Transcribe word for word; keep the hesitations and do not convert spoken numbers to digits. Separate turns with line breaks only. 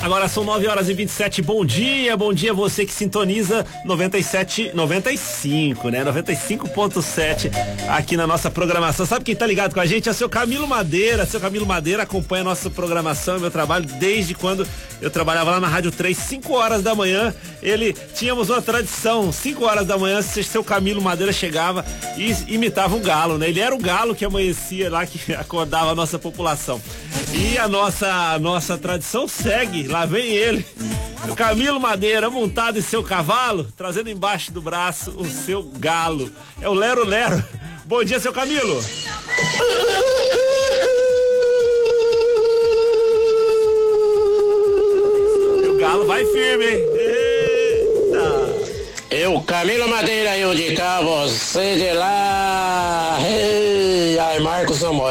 Agora são nove horas e vinte e sete, bom dia, bom dia você que sintoniza noventa e sete, noventa e cinco, né? noventa e cinco ponto sete aqui na nossa programação. Sabe quem tá ligado com a gente? É o seu Camilo Madeira. Seu Camilo Madeira acompanha a nossa programação e meu trabalho desde quando eu trabalhava lá na Rádio três, cinco horas da manhã. Ele, tínhamos uma tradição, cinco horas da manhã, seu Camilo Madeira chegava e imitava um galo, né? Ele era o galo que amanhecia lá, que acordava a nossa população. E a nossa, a nossa tradição segue, lá vem ele, o Camilo Madeira, montado em seu cavalo, trazendo embaixo do braço o seu galo. É o Lero Lero. Bom dia, seu Camilo. E o galo vai firme, hein? Eita.
Eu, Camilo Madeira, eu de cá, você de lá.